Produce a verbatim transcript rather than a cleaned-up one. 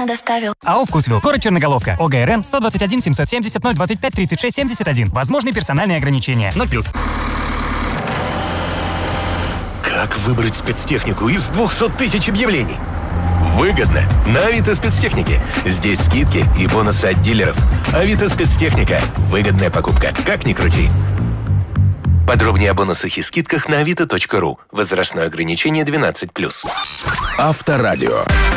вкусно доставил. АО «Вкусвилл». Город Черноголовка. ОГРН сто двадцать один семьсот семьдесят ноль двадцать пять тридцать шесть семьдесят один. Возможны персональные ограничения. ноль плюс. Как выбрать спецтехнику из двухсот тысяч объявлений? Выгодно. На Авито спецтехники. Здесь скидки и бонусы от дилеров. Авито спецтехника. Выгодная покупка. Как ни крути. Подробнее о бонусах и скидках на авито точка ру. Возрастное ограничение двенадцать плюс. Авторадио.